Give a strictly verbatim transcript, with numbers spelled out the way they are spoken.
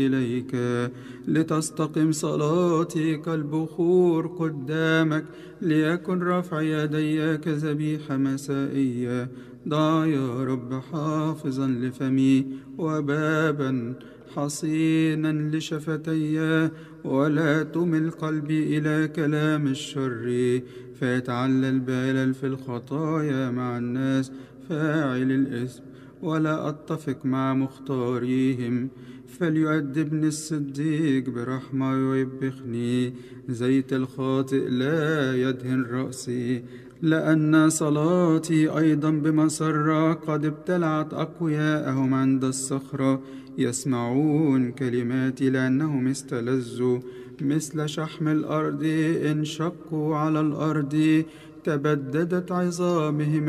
إليك لتستقم صلاتي كالبخور قدامك، ليكن رفع يدي كذبيحة مسائية. ضع يا رب حافظا لفمي وبابا حصينا لشفتي، ولا تمل قلبي إلى كلام الشر، فيتعلل بالل في الخطايا مع الناس فاعل الإثم، ولا أتفق مع مختاريهم. فليؤدبني الصديق برحمة ويوبخني، زيت الخاطئ لا يدهن رأسي، لأن صلاتي أيضا بمسرة قد ابتلعت أقوياءهم عند الصخرة. يسمعون كلماتي لأنهم استلذوا، مثل شحم الأرض انشقوا على الأرض، تبددت عظامهم